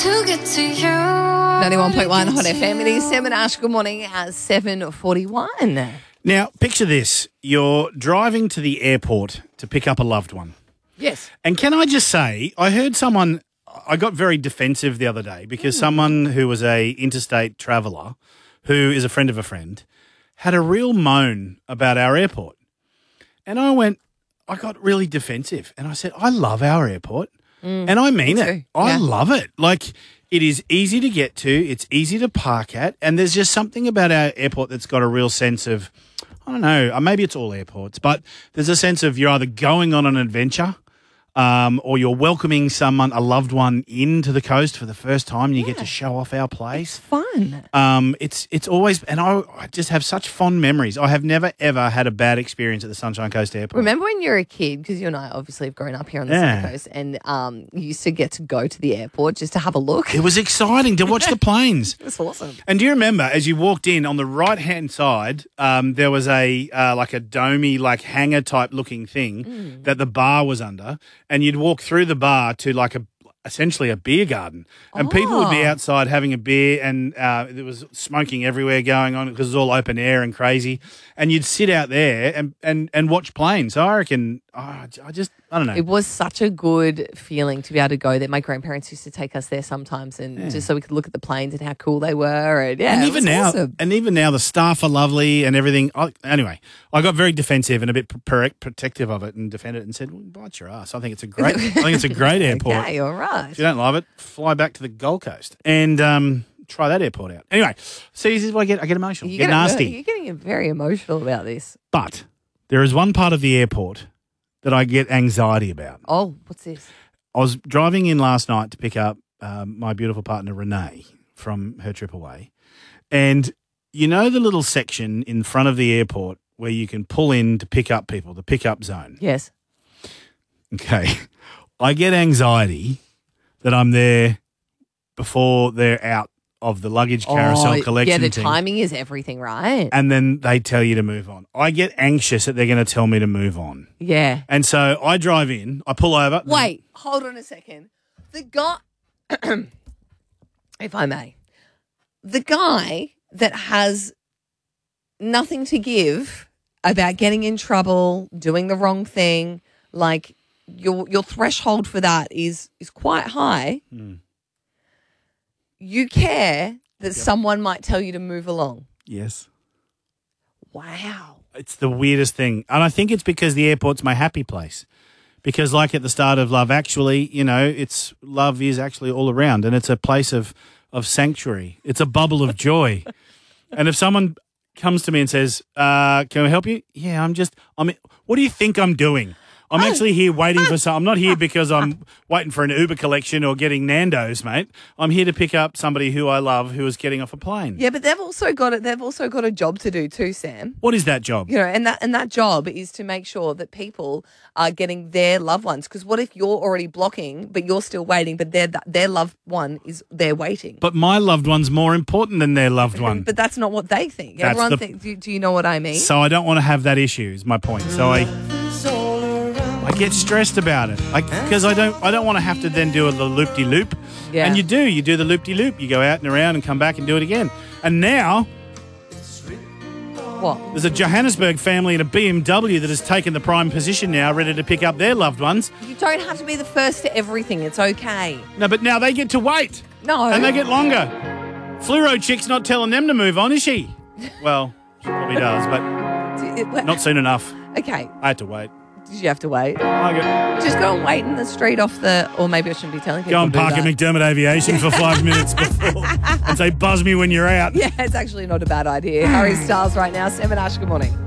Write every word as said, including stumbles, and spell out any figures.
To get to you. ninety-one point one Hot F M. It is Sam and Ash. Good morning at seven forty-one. Now, picture this. You're driving to the airport to pick up a loved one. Yes. And can I just say, I heard someone, I got very defensive the other day because mm. someone who was a interstate traveller, who is a friend of a friend, had a real moan about our airport. And I went, I got really defensive. And I said, I love our airport. Mm, and I mean it. too. I Yeah. love it. Like, it is easy to get to. It's easy to park at. And there's just something about our airport that's got a real sense of, I don't know, maybe it's all airports, but there's a sense of you're either going on an adventure um, or you're welcoming someone, a loved one, into the coast for the first time and you Yeah. get to show off our place. Fun. Um, it's it's always, and I, I just have such fond memories. I have never, ever had a bad experience at the Sunshine Coast Airport. Remember when you were a kid, because you and I obviously have grown up here on the Yeah. Sunny Coast, and um, you used to get to go to the airport just to have a look. It was exciting to watch the planes. It was awesome. And do you remember, as you walked in on the right-hand side, um, there was a uh, like a domey, like hangar-type looking thing Mm. that the bar was under, and you'd walk through the bar to like a essentially a beer garden, and people would be Oh. outside having a beer, and uh, there was smoking everywhere going on because it was all open air and crazy, and you'd sit out there and and, and watch planes. So I reckon, oh, I just I don't know. It was such a good feeling to be able to go there. My grandparents used to take us there sometimes, and Yeah. just so we could look at the planes and how cool they were. And yeah, and it even was now, awesome. and even now, the staff are lovely and everything. I, anyway, I got very defensive and a bit pr- protective of it and defended it and said, well, "Bite your ass." I think it's a great. I think it's a great airport. Okay, all right. If you don't love it, fly back to the Gold Coast and um, try that airport out. Anyway, see, this is what I get. I get emotional, You get get nasty. You're getting very emotional about this. But there is one part of the airport that I get anxiety about. Oh, what's this? I was driving in last night to pick up um, my beautiful partner Renee from her trip away, and you know the little section in front of the airport where you can pull in to pick up people, the pickup zone. Yes. Okay, I get anxiety that I'm there before they're out of the luggage carousel Oh, collection yeah, the thing, timing is everything, right? and then they tell you to move on. I get anxious that they're going to tell me to move on. Yeah. And so I drive in, I pull over. Wait, hold on a second. The guy, if I may, the guy that has nothing to give about getting in trouble, doing the wrong thing, like your your threshold for that is is quite high. Mm. You care that someone might tell you to move along. Yes. Wow. It's the weirdest thing. And I think it's because the airport's my happy place. Because like at the start of Love Actually, you know, it's love is actually all around and it's a place of, of sanctuary. It's a bubble of joy. And if someone comes to me and says, uh, can I help you? Yeah, I'm just, I mean, what do you think I'm doing? I'm actually here waiting for some. I'm not here because I'm waiting for an Uber collection or getting Nando's, mate. I'm here to pick up somebody who I love who is getting off a plane. Yeah, but they've also got it. They've also got a job to do too, Sam. What is that job? You know, and that and that job is to make sure that people are getting their loved ones. Because what if you're already blocking, but you're still waiting, but their their loved one is they're waiting. But my loved one's more important than their loved one. But that's not what they think. That's Everyone the- thinks. Do, do you know what I mean? So I don't want to have that issue is my point. So I I get stressed about it because I, I don't I don't want to have to then do a the loop-de-loop. Yeah. And you do. You do the loop-de-loop. You go out and around and come back and do it again. And now What? there's a Johannesburg family in a B M W that has taken the prime position now, ready to pick up their loved ones. You don't have to be the first to everything. It's okay. No, but now they get to wait. No. And they get longer. Fluoro chick's not telling them to move on, is she? Well, she probably does, but not soon enough. Okay. I had to wait. Did you have to wait? I go, Just go and wait in the street off the. Or maybe I shouldn't be telling people. go and to do park at that. McDermott Aviation for five minutes before and say, buzz me when you're out. Yeah, it's actually not a bad idea. Harry Styles right now. Sam and Ash, good morning.